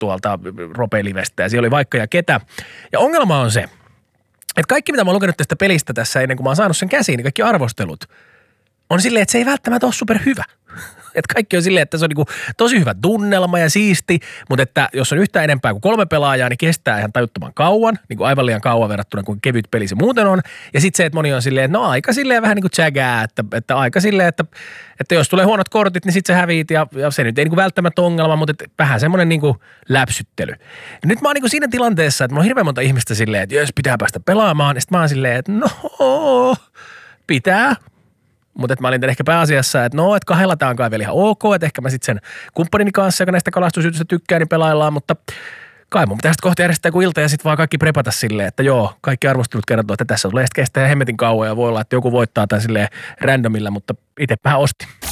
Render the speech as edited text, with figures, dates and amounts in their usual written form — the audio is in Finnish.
tuolta Rope-livestä ja siellä oli vaikka ja ketä. Ja ongelma on se, että kaikki mitä mä oon lukenut tästä pelistä tässä ennen kuin mä oon saanut sen käsiin, niin kaikki arvostelut on silleen, että se ei välttämättä ole superhyvä. Että kaikki on silleen, että se on niinku tosi hyvä tunnelma ja siisti, mutta että jos on yhtään enempää kuin 3 pelaajaa, niin kestää ihan tajuttoman kauan, niin kuin aivan liian kauan verrattuna kuin kevyt peli se muuten on. Ja sitten se, että moni on silleen, että no aika silleen vähän niin kuin tsägää, että aika silleen, että jos tulee huonot kortit, niin sitten sä häviit ja se nyt ei niin kuin välttämättä ongelma, mutta vähän semmoinen niin kuin läpsyttely. Ja nyt mä oon niin kuin siinä tilanteessa, että mulla on hirveän monta ihmistä silleen, että jos pitää päästä pelaamaan, niin sitten mä oon silleen, että no pitää. Mutta mä olin ehkä pääasiassa, että no, että kahdella tää on kai vielä ihan ok, että ehkä mä sitten sen kumppanini kanssa, joka näistä kalastusyritystä tykkää, niin pelaillaan, mutta kai mun pitää sitten kohta järjestää joku ilta ja sitten vaan kaikki prepata silleen, että joo, kaikki arvostelut kertoo, että tässä tulee sitten kestää hemmetin kauan ja voi olla, että joku voittaa tai silleen randomilla, mutta itsepähän ostin.